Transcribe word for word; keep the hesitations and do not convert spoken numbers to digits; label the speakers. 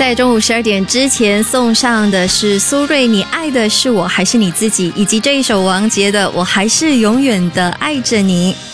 Speaker 1: 在中午十二点之前送上的是苏芮你爱的是我还是你自己，以及这一首王杰的我还是永远的爱着你。